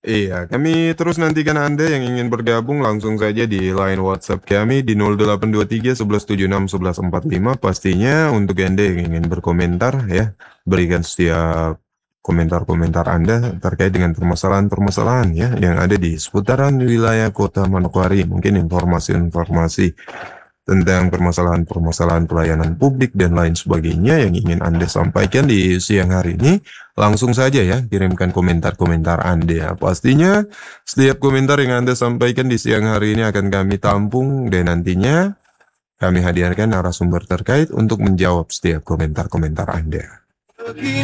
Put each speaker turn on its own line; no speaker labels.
Iya, kami terus nantikan Anda yang ingin bergabung langsung saja di line WhatsApp kami di 0823 1176 1145. Pastinya untuk Anda yang ingin berkomentar ya, berikan setiap komentar-komentar Anda terkait dengan permasalahan-permasalahan ya yang ada di seputaran wilayah Kota Manokwari. Mungkin informasi-informasi tentang permasalahan-permasalahan pelayanan publik dan lain sebagainya yang ingin Anda sampaikan di siang hari ini, langsung saja ya kirimkan komentar-komentar Anda. Pastinya setiap komentar yang Anda sampaikan di siang hari ini akan kami tampung dan nantinya kami hadirkan narasumber terkait untuk menjawab setiap komentar-komentar Anda.